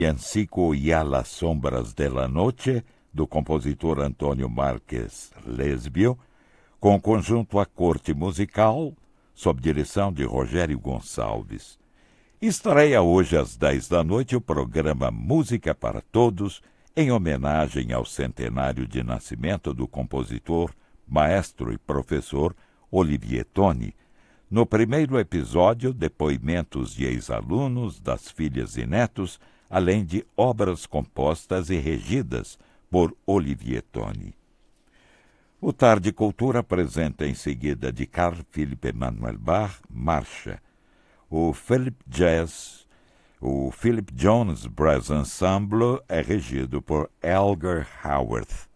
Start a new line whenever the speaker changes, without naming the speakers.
Villancico y a las sombras de la noche, do compositor Antônio Marques Lesbio, com o conjunto A Corte Musical, sob direção de Rogério Gonçalves. Estreia hoje às 10 da noite o programa Música para Todos, em homenagem ao centenário de nascimento do compositor, maestro e professor Olivier Toni. No primeiro episódio, depoimentos de ex-alunos, das filhas e netos, além de obras compostas e regidas por Olivier Toni. O Tarde Cultura apresenta em seguida de Carl Philipp Emanuel Bach, Marcha. O Philip Jones Brass Ensemble é regido por Elgar Howarth.